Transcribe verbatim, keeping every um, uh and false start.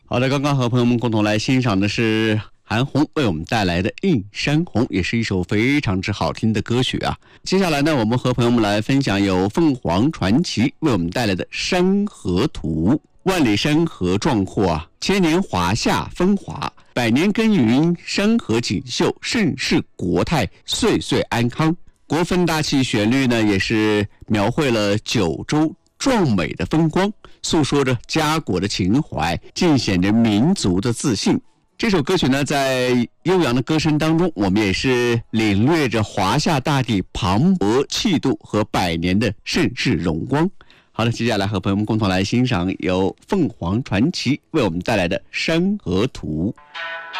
好的，刚刚和朋友们共同来欣赏的是韩红为我们带来的《映山红》，也是一首非常之好听的歌曲啊。接下来呢，我们和朋友们来分享由凤凰传奇为我们带来的《山河图》。万里山河壮阔啊，千年华夏风华，百年耕耘山河锦绣，盛世国泰，岁岁安康。国风大气旋律呢，也是描绘了九州壮美的风光，诉说着家国的情怀，尽显着民族的自信。这首歌曲呢，在悠扬的歌声当中，我们也是领略着华夏大地磅礴气度和百年的盛世荣光。好的，接下来和朋友们共同来欣赏由凤凰传奇为我们带来的《山河图》。